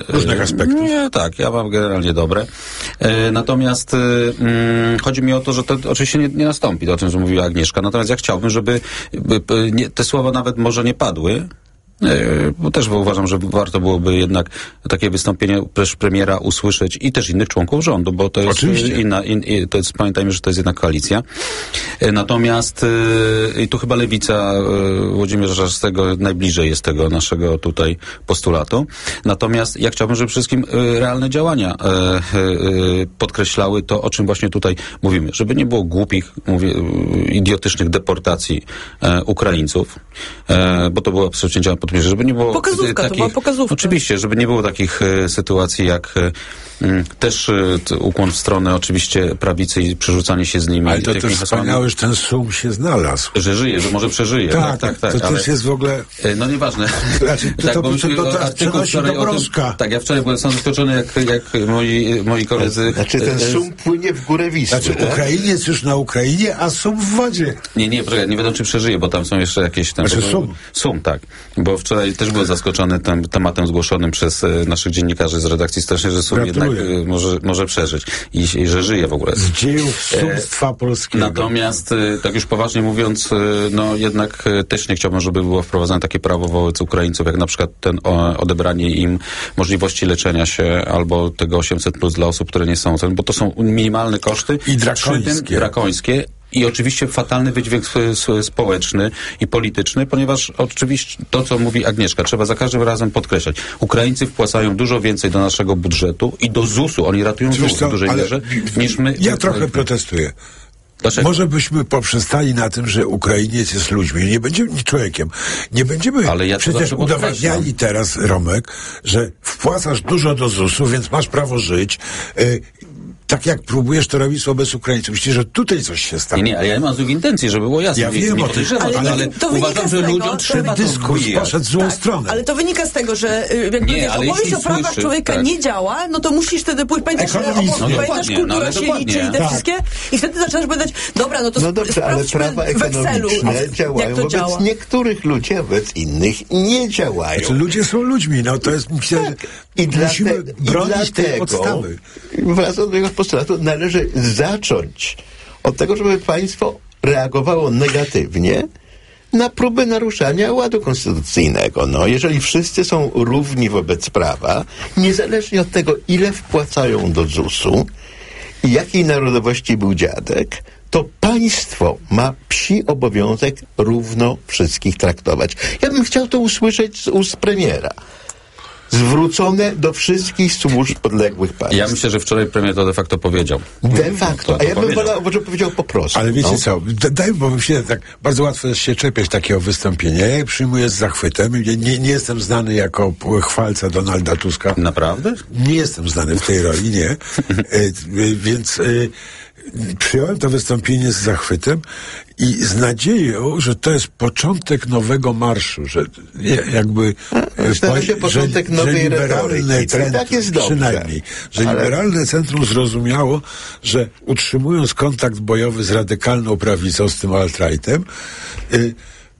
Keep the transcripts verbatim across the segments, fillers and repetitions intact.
Różnych aspektów. Nie, tak, ja mam generalnie dobre. E, natomiast e, mm, chodzi mi o to, że to oczywiście nie, nie nastąpi, to o czym mówiła Agnieszka. Natomiast ja chciałbym, żeby by, nie, te słowa nawet może nie padły, bo też uważam, że warto byłoby jednak takie wystąpienie też premiera usłyszeć i też innych członków rządu, bo to jest Oczywiście. inna, in, to jest, pamiętajmy, że to jest jedna koalicja. Natomiast i tu chyba Lewica Włodzimierza Czarzastego najbliżej jest tego naszego tutaj postulatu. Natomiast ja chciałbym, żeby przede wszystkim realne działania podkreślały to, o czym właśnie tutaj mówimy. Żeby nie było głupich, mówię, idiotycznych deportacji Ukraińców, bo to było absolutnie działanie pod żeby nie było Pokazówka, takich, to była pokazówka. Oczywiście, żeby nie było takich e, sytuacji jak e, m, też e, t, ukłon w stronę oczywiście prawicy i przerzucanie się z nimi. Ale to też wspaniałe, że ten sum się znalazł. Że żyje, że może przeżyje. Tak, tak, tak. To tak, ale, też jest w ogóle... e, no nieważne. Znaczy, to, tak, to, bo to, to, to, to artykuł wczoraj do o tym, tak, ja wczoraj byłem sam zaskoczony, jak, jak moi, moi koledzy... Znaczy ten sum płynie w górę Wisły. Znaczy tak? Ukrainiec już na Ukrainie, a sum w wodzie. Nie, nie, poczekaj, nie wiadomo, czy przeżyje, bo tam są jeszcze jakieś... Tam, Znaczy bo, sum. Sum, tak. Bo wczoraj też byłem zaskoczony tem, tematem zgłoszonym przez e, naszych dziennikarzy z redakcji Stocznej, że sum jednak e, może, może przeżyć i, i że żyje w ogóle. Z dziejów sumstwa polskiego. Natomiast, e, tak już poważnie mówiąc, e, no jednak e, też nie chciałbym, żeby było wprowadzone takie prawo wobec Ukraińców, jak na przykład ten o, odebranie im możliwości leczenia się albo tego osiemset plus dla osób, które nie są, bo to są minimalne koszty. I drakońskie. drakońskie. I oczywiście fatalny wydźwięk społeczny i polityczny, ponieważ oczywiście to, co mówi Agnieszka, trzeba za każdym razem podkreślać. Ukraińcy wpłacają dużo więcej do naszego budżetu i do zusu. Oni ratują ZUS w dużej mierze niż my. Ja trochę protestuję. Dlaczego? Może byśmy poprzestali na tym, że Ukrainiec jest ludźmi, nie będziemy nie człowiekiem. Nie będziemy Ale ja przecież udowadniali teraz, Romek, że wpłacasz dużo do zusu, więc masz prawo żyć. Y Tak jak próbujesz to robić wobec Ukraińców. Myślę, że tutaj coś się stało. Nie, nie, ale ja nie mam złych intencji, żeby było jasne. Ja wiem o tym, ale, ale, ale uważam, że tego, ludziom trzeba to dyskurs poszedł w złą tak, stronę. Ale to wynika z tego, że jakby nie, wiesz, opowieść o prawach słyszy, człowieka tak. nie działa, no to musisz wtedy pójść, pamiętasz, Ekonomicznie. no, No pamiętasz dokładnie, kultura no, ale się dokładnie. liczy i te Tak. wszystkie i wtedy zaczynasz powiedzieć, dobra, no to No dobrze, ale prawa w Excelu, ekonomiczne działają jak to wobec działa. niektórych ludzi, a wobec innych nie działają. Znaczy, ludzie są ludźmi, no to jest, myślę, Tak. I musimy dlate, bronić i tej dlatego, podstawy. wracając do tego postulatu, należy zacząć od tego, żeby państwo reagowało negatywnie na próbę naruszania ładu konstytucyjnego. No, jeżeli wszyscy są równi wobec prawa, niezależnie od tego, ile wpłacają do zusu i jakiej narodowości był dziadek, to państwo ma psi obowiązek równo wszystkich traktować. Ja bym chciał to usłyszeć z ust premiera. Zwrócone do wszystkich służb podległych państw. Ja myślę, że wczoraj premier to de facto powiedział. De facto. To, A ja bym powiedział. wolał, żeby powiedział po prostu. Ale wiecie no. co, daj, bo myślę, tak bardzo łatwo jest się czepiać takiego wystąpienia. Ja je przyjmuję z zachwytem. Nie, nie, nie jestem znany jako chwalca Donalda Tuska. Naprawdę? Nie jestem znany w tej roli, nie. e, więc e, przyjąłem to wystąpienie z zachwytem i z nadzieją, że to jest początek nowego marszu, że jakby Stara się początek że, nowej że liberalne retoryki. To i centrum, tak jest dobrze. przynajmniej, że Ale... liberalne centrum zrozumiało, że utrzymując kontakt bojowy z radykalną prawicą, z tym alt-rightem, y,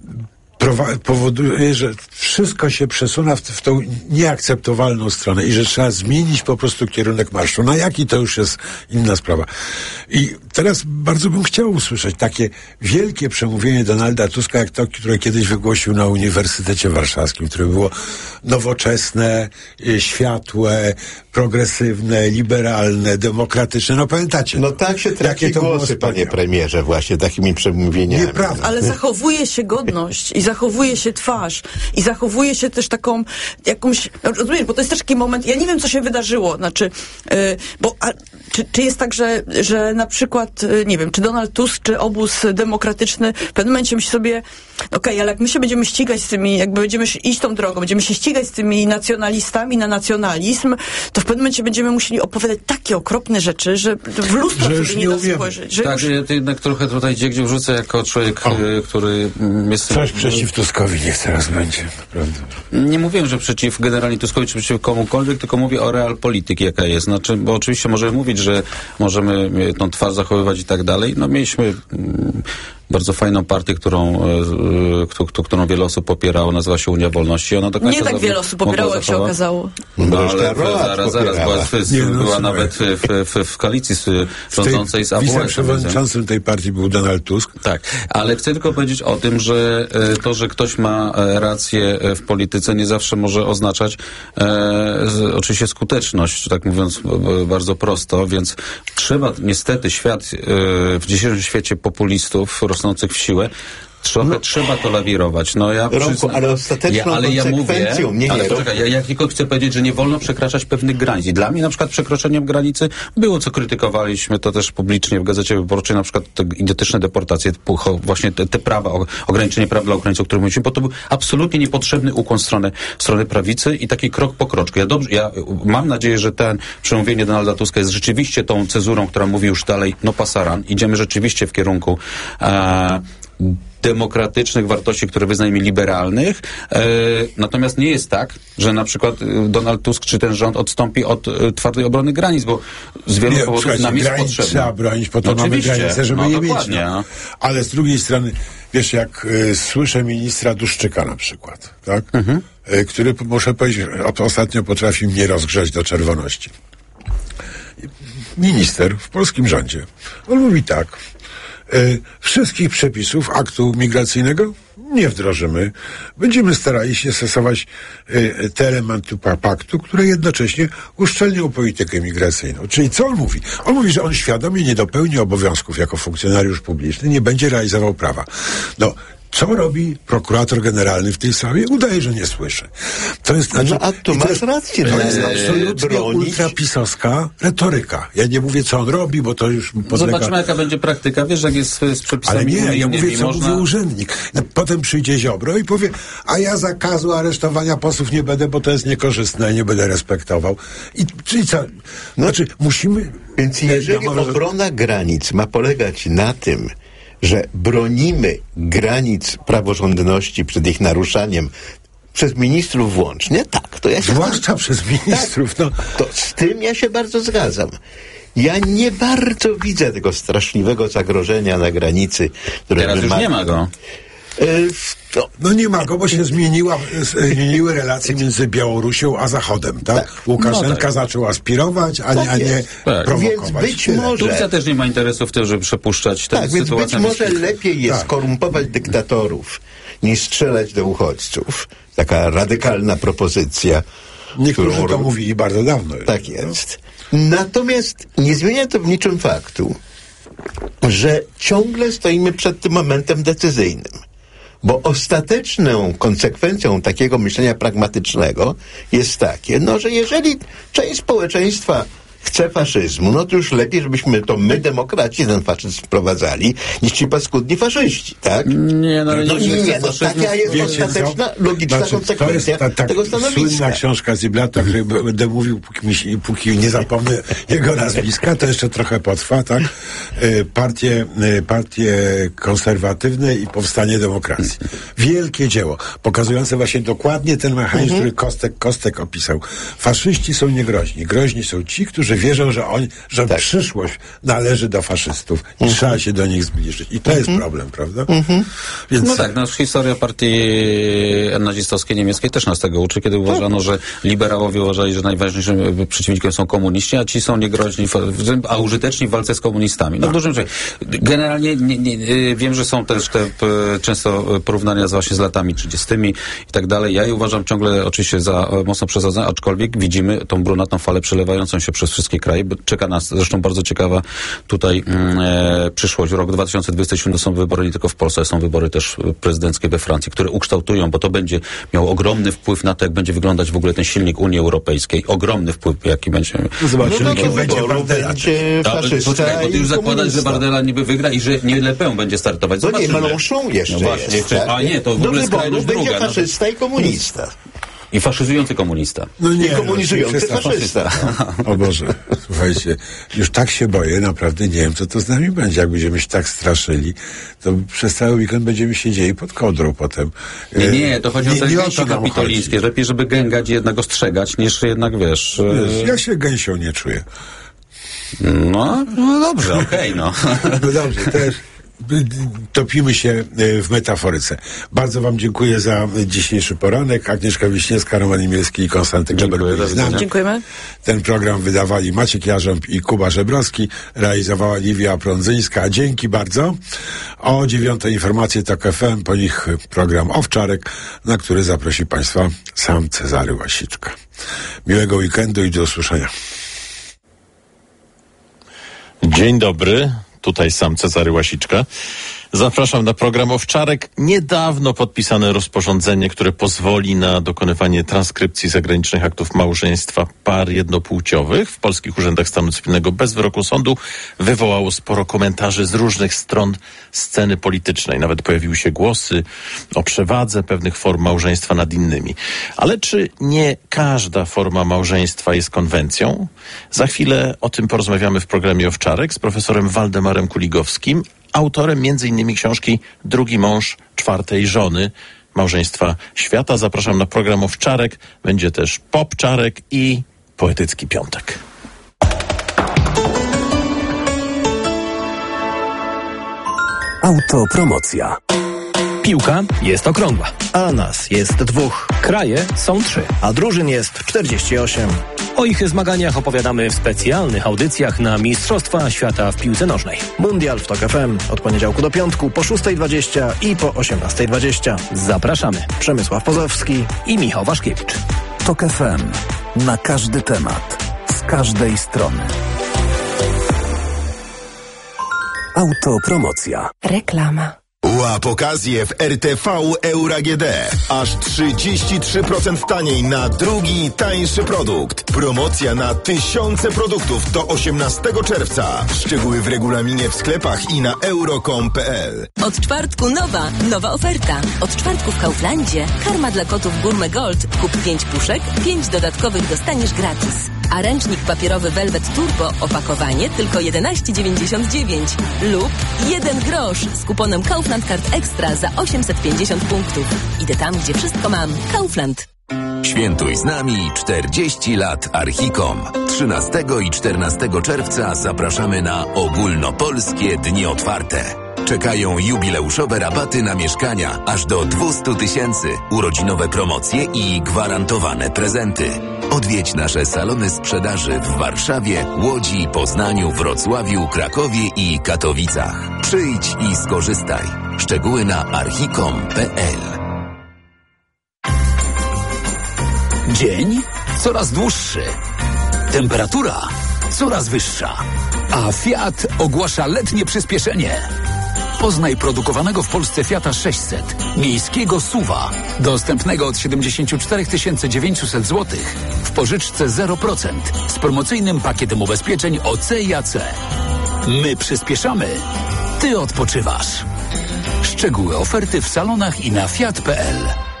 powoduje, że wszystko się przesuwa w, w tą nieakceptowalną stronę i że trzeba zmienić po prostu kierunek marszu. Na jaki to już jest inna sprawa. I teraz bardzo bym chciał usłyszeć takie wielkie przemówienie Donalda Tuska, jak to, które kiedyś wygłosił na Uniwersytecie Warszawskim, które było nowoczesne, światłe, progresywne, liberalne, demokratyczne. No pamiętacie? No tak się traci głosy, panie premierze, właśnie takimi przemówieniami. Nieprawda. Ale zachowuje się godność i zachowuje się twarz i zachowuje się też taką jakąś, rozumiesz, bo to jest też taki moment, ja nie wiem, co się wydarzyło, znaczy, yy, bo a, czy, czy jest tak, że, że na przykład, yy, nie wiem, czy Donald Tusk, czy obóz demokratyczny w pewnym momencie myśli sobie, okej, okay, ale jak my się będziemy ścigać z tymi, jakby będziemy iść tą drogą, będziemy się ścigać z tymi nacjonalistami na nacjonalizm, to w pewnym momencie będziemy musieli opowiadać takie okropne rzeczy, że w lustro że sobie nie da spojrzeć. Że tak, już... ja jednak trochę tutaj dziegdziu wrzucę jako człowiek, o. który jest... Coś przeciw Tuskowi niech teraz będzie, prawda? Nie mówiłem, że przeciw generalnie Tuskowi, czy przeciw komukolwiek, tylko mówię o real polityki, jaka jest. Znaczy, bo oczywiście możemy mówić, że możemy tą twarz zachowywać i tak dalej. No mieliśmy... bardzo fajną partię, którą, y, y, którą wiele osób popierało, nazywa się Unia Wolności. Ona do końca Nie tak za- wiele osób popierało, jak się zachowa- okazało. No ale Reszta zaraz, zaraz, była, w, Nie, no, była słuchaj. nawet w, w, w koalicji z, rządzącej z A W S. Wiceprzewodniczącym tej partii był Donald Tusk. Tak, ale chcę tylko powiedzieć o tym, że e, to, że ktoś ma e, rację e, w polityce, nie zawsze może oznaczać e, z, oczywiście skuteczność, tak mówiąc e, bardzo prosto, więc trzeba niestety świat, e, w dzisiejszym świecie populistów rosnących w siłę, trochę No. trzeba to lawirować. No ja Romku, przyznam- ale ostateczną ja, ale ja mówię, konsekwencją- nie, nie, ale Romku. poczekaj, ja, ja tylko chcę powiedzieć, że nie wolno przekraczać pewnych granic. I dla mnie na przykład przekroczeniem granicy było, co krytykowaliśmy to też publicznie w Gazecie Wyborczej, na przykład te idiotyczne deportacje, pucho, właśnie te, te prawa, o, ograniczenie praw dla Ukraińców, o których mówiliśmy, bo to był absolutnie niepotrzebny ukłon w stronę, w stronę prawicy i taki krok po kroczku. Ja dobrze, ja mam nadzieję, że ten przemówienie Donalda Tuska jest rzeczywiście tą cezurą, która mówi już dalej, no pasaran, idziemy rzeczywiście w kierunku e, demokratycznych wartości, które wyznajemy liberalnych. E, natomiast nie jest tak, że na przykład e, Donald Tusk czy ten rząd odstąpi od e, twardej obrony granic, bo z wielu Nie, powodów słuchajcie, nam jest granic potrzebne. trzeba bronić, po to No mamy oczywiście. granice, żeby No je mieć. dokładnie, No. no. Ale z drugiej strony, wiesz, jak y, słyszę ministra Duszczyka na przykład, tak? Mhm. Y, który, muszę powiedzieć, o- ostatnio potrafi mnie rozgrzać do czerwoności. Minister w polskim rządzie. On mówi tak. Y, wszystkich przepisów aktu migracyjnego nie wdrożymy. Będziemy starali się stosować y, te elementy pa- paktu, które jednocześnie uszczelnią politykę migracyjną. Czyli co on mówi? On mówi, że on świadomie nie dopełni obowiązków jako funkcjonariusz publiczny, nie będzie realizował prawa. No, co robi prokurator generalny w tej sprawie? Udaje, że nie słyszy. To jest, znaczy, No, a tu i masz to jest, rację, To że jest absolutnie bronić- ultrapisowska retoryka. Ja nie mówię, co on robi, bo to już podlega... Zobaczymy, jaka będzie praktyka. Wiesz, jak jest z, z przepisami Ale nie, ja unijnymi, mówię, co można... mówi urzędnik. No, potem przyjdzie Ziobro i powie, a ja zakazu aresztowania posłów nie będę, bo to jest niekorzystne, nie będę respektował. I czyli co? Znaczy, musimy... Więc Ja jeżeli może- obrona granic ma polegać na tym, że bronimy granic praworządności przed ich naruszaniem przez ministrów włącznie, tak, to ja się... Zwłaszcza przez ministrów, no. To z tym ja się bardzo zgadzam. Ja nie bardzo widzę tego straszliwego zagrożenia na granicy, które Teraz już wymaga- nie ma go. E, to, No nie ma go, bo się zmieniła, zmieniły relacje między Białorusią a Zachodem, tak? Tak. Łukaszenka No tak. zaczął aspirować, a, nie- Tak a nie jest. Tak. prowokować. Więc być Tyle. może- Turcja też nie ma interesu w tym, żeby przepuszczać tę tak, więc być sytuację. może lepiej jest Tak. korumpować dyktatorów, niż strzelać do uchodźców. Taka radykalna propozycja. Niektórzy którą to rob- mówili bardzo dawno. Tak jest. Natomiast nie zmienia to w niczym faktu, że ciągle stoimy przed tym momentem decyzyjnym. Bo ostateczną konsekwencją takiego myślenia pragmatycznego jest takie, no, że jeżeli część społeczeństwa chce faszyzmu, no to już lepiej, żebyśmy to my, demokraci, ten faszyzm wprowadzali, niż ci paskudni faszyści, tak? Nie, no, ale No nie, nie, nie, no faszyzmu- taka jest Wiecie ostateczna, co? logiczna Znaczy, to konsekwencja jest ta, ta tego słynna stanowiska. książka Ziblata, której b- będę mówił, póki, mi się, póki nie zapomnę jego nazwiska, to jeszcze trochę potrwa, tak? Y, Partie, y, partie konserwatywne i powstanie demokracji. Wielkie dzieło, pokazujące właśnie dokładnie ten mechanizm, który Kostek, Kostek opisał. Faszyści są niegroźni. Groźni są ci, którzy wierzą, że, oni, że Tak. przyszłość należy do faszystów i trzeba się do nich zbliżyć. I to jest problem, prawda? Więc No tak, no, historia partii nazistowskiej niemieckiej też nas tego uczy, kiedy uważano, że liberałowie uważali, że najważniejszym przeciwnikiem są komuniści, a ci są niegroźni, fa- a użyteczni w walce z komunistami. No w dużym rzeczy. Generalnie nie, nie, nie, wiem, że są też te p, często porównania z, właśnie z latami trzydziestimi i tak dalej. Ja je uważam ciągle oczywiście za e, mocno przesadzone, aczkolwiek widzimy tą brunatną falę przelewającą się przez wszystkie kraje. Bo czeka nas zresztą bardzo ciekawa tutaj mm, e, przyszłość. Rok dwa tysiące dwudziesty siódmy są wybory nie tylko w Polsce, są wybory też prezydenckie we Francji, które ukształtują, bo to będzie miało ogromny wpływ na to, jak będzie wyglądać w ogóle ten silnik Unii Europejskiej. Ogromny wpływ, jaki będzie. zobaczymy, No, no, kim do będzie wyboru Wardela. będzie A, faszysta poczekaj, bo ty i już zakładasz, że komunista. Bardella niby wygra i że nie Le Pen będzie startować. No nie, Zobaczymy. Mélenchon jeszcze No właśnie, jest. jeszcze- tak? a nie, to w Do ogóle wyboru skrajność będzie druga, no. faszysta i komunista. I faszyzujący komunista. No I komunizujący przestań- faszysta. O Boże, słuchajcie, już tak się boję, naprawdę nie wiem, co to z nami będzie. Jak będziemy się tak straszyli, to przez cały weekend będziemy siedzieli pod kołdrą potem. Nie, E, nie, to chodzi o te nie gęsi nam kapitolińskie. chodzi. Lepiej, żeby gęgać i jednak ostrzegać, niż jednak, wiesz... Wiesz, ja się gęsią nie czuję. No, no dobrze, okej, no. No dobrze, też topimy się w metaforyce. Bardzo wam dziękuję za dzisiejszy poranek. Agnieszka Wiśniewska, Roman Imielski i Konstanty Gleber byli z nami. Dziękujemy. Ten program wydawali Maciek Jarząb i Kuba Żebrowski. Realizowała Liwia Prądzyńska. Dzięki bardzo. O dziewiątej informacje Tok F M, po nich program Owczarek, na który zaprosi państwa sam Cezary Łasiczka. Miłego weekendu i do usłyszenia. Dzień dobry, tutaj sam Cezary Łasiczka. Zapraszam na program Owczarek. Niedawno podpisane rozporządzenie, które pozwoli na dokonywanie transkrypcji zagranicznych aktów małżeństwa par jednopłciowych w polskich urzędach stanu cywilnego bez wyroku sądu, wywołało sporo komentarzy z różnych stron sceny politycznej. Nawet pojawiły się głosy o przewadze pewnych form małżeństwa nad innymi. Ale czy nie każda forma małżeństwa jest konwencją? Za chwilę o tym porozmawiamy w programie Owczarek z profesorem Waldemarem Kuligowskim, autorem między innymi książki Drugi mąż czwartej żony małżeństwa świata. Zapraszam na program Owczarek. Będzie też popczarek i poetycki piątek. Autopromocja. Piłka jest okrągła, a nas jest dwóch. Kraje są trzy, a drużyn jest czterdzieści osiem. O ich zmaganiach opowiadamy w specjalnych audycjach na Mistrzostwa Świata w piłce nożnej. Mundial w Tok F M od poniedziałku do piątku po szóstej dwadzieścia i po osiemnastej dwadzieścia. Zapraszamy. Przemysław Pozowski i Michał Waszkiewicz. Tok F M. Na każdy temat. Z każdej strony. Autopromocja. Reklama. Łap okazję w R T V Euro A G D. Aż trzydzieści trzy procent taniej na drugi, tańszy produkt. Promocja na tysiące produktów do osiemnastego czerwca. Szczegóły w regulaminie w sklepach i na euro kropka com kropka p l. Od czwartku nowa, nowa oferta. Od czwartku w Kauflandzie karma dla kotów Gourmet Gold. Kup pięć puszek, pięć dodatkowych dostaniesz gratis. A ręcznik papierowy Velvet Turbo opakowanie tylko jedenaście dziewięćdziesiąt dziewięć lub jeden grosz z kuponem Kaufland Card Extra za osiemset pięćdziesiąt punktów. Idę tam, gdzie wszystko mam. Kaufland. Świętuj z nami czterdzieści lat Archicom. trzynastego i czternastego czerwca zapraszamy na ogólnopolskie dni otwarte. Czekają jubileuszowe rabaty na mieszkania aż do dwieście tysięcy, urodzinowe promocje i gwarantowane prezenty. Odwiedź nasze salony sprzedaży w Warszawie, Łodzi, Poznaniu, Wrocławiu, Krakowie i Katowicach. Przyjdź i skorzystaj. Szczegóły na archicom kropka p l. Dzień coraz dłuższy. Temperatura coraz wyższa. A Fiat ogłasza letnie przyspieszenie. Poznaj produkowanego w Polsce Fiata sześćset, miejskiego SUV-a, dostępnego od siedemdziesiąt cztery tysiące dziewięćset złotych w pożyczce zero procent z promocyjnym pakietem ubezpieczeń O C i A C. My przyspieszamy, ty odpoczywasz. Szczegóły oferty w salonach i na fiat kropka p l.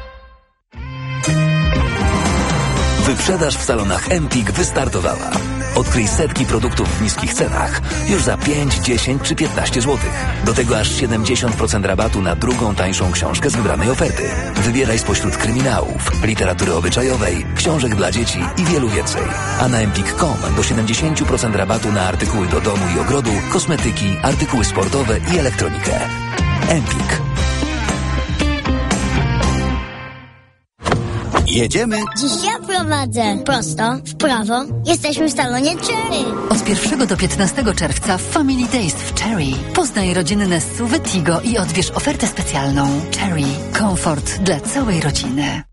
Wyprzedaż w salonach Empik wystartowała. Odkryj setki produktów w niskich cenach już za pięć, dziesięć czy piętnaście złotych. Do tego aż siedemdziesiąt procent rabatu na drugą tańszą książkę z wybranej oferty. Wybieraj spośród kryminałów, literatury obyczajowej, książek dla dzieci i wielu więcej. A na empik kropka com do siedemdziesiąt procent rabatu na artykuły do domu i ogrodu, kosmetyki, artykuły sportowe i elektronikę. Empik. Jedziemy. Dziś ja prowadzę. Prosto, w prawo. Jesteśmy w salonie Cherry. Od pierwszego do piętnastego czerwca w Family Days w Cherry. Poznaj rodzinne S U V Tigo i odbierz ofertę specjalną. Cherry. Komfort dla całej rodziny.